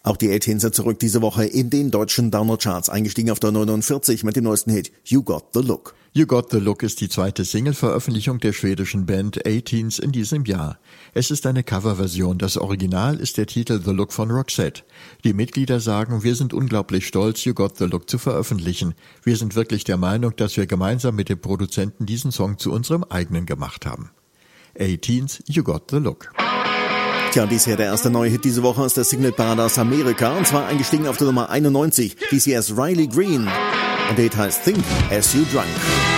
Auch die A-Teens sind zurück diese Woche in den deutschen Downer-Charts, eingestiegen auf der 49 mit dem neuesten Hit You Got the Look. You Got the Look ist die zweite Single-Veröffentlichung der schwedischen Band A-Teens in diesem Jahr. Es ist eine Coverversion. Das Original ist der Titel The Look von Roxette. Die Mitglieder sagen, wir sind unglaublich stolz, You Got the Look zu veröffentlichen. Wir sind wirklich der Meinung, dass wir gemeinsam mit dem Produzenten diesen Song zu unserem eigenen gemacht haben. A-Teens, You Got the Look. Tja, dies hier der erste neue Hit diese Woche aus der Single-Parade aus Amerika, und zwar eingestiegen auf der Nummer 91. Dies hier ist Riley Green. Und der Hit heißt Think As You Drunk.